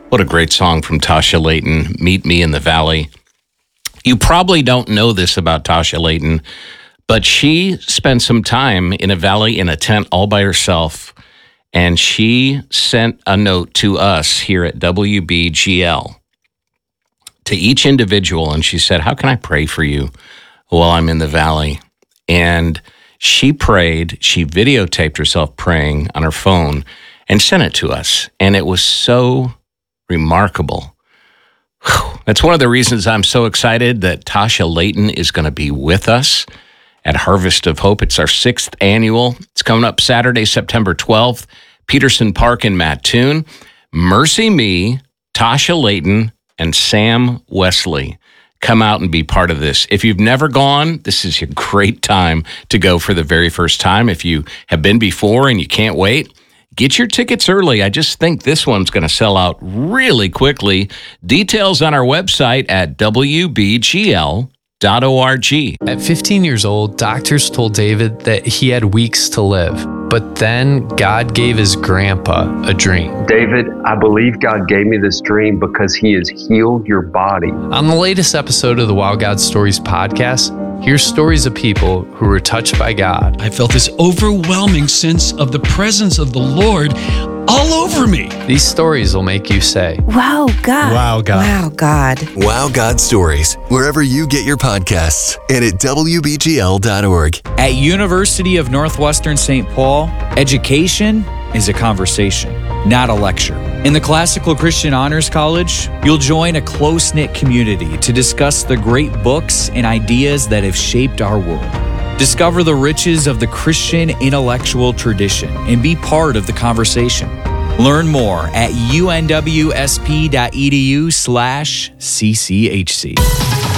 What a great song from Tasha Layton, Meet Me in the Valley. You probably don't know this about Tasha Layton, but she spent some time in a valley in a tent all by herself, and she sent a note to us here at WBGL, to each individual, and she said, how can I pray for you while I'm in the valley? And she prayed, she videotaped herself praying on her phone and sent it to us, and it was so remarkable. That's one of the reasons I'm so excited that Tasha Layton is going to be with us at Harvest of Hope. It's our 6th annual. It's coming up Saturday, September 12th, Peterson Park in Mattoon. Mercy Me, Tasha Layton, and Sam Wesley come out and be part of this. If you've never gone, this is a great time to go for the very first time. If you have been before and you can't wait, get your tickets early. I just think this one's going to sell out really quickly. Details on our website at WBGL.org. At 15 years old, doctors told David that he had weeks to live. But then God gave his grandpa a dream. David, I believe God gave me this dream because he has healed your body. On the latest episode of the Wow God Stories podcast, here's stories of people who were touched by God. I felt this overwhelming sense of the presence of the Lord all over me. These stories will make you say, Wow, God. Wow, God. Wow, God. Wow God Stories, wherever you get your podcasts and at WBGL.org. At University of Northwestern St. Paul, education is a conversation, not a lecture. In the Classical Christian Honors College, you'll join a close-knit community to discuss the great books and ideas that have shaped our world. Discover the riches of the Christian intellectual tradition and be part of the conversation. Learn more at unwsp.edu/cchc.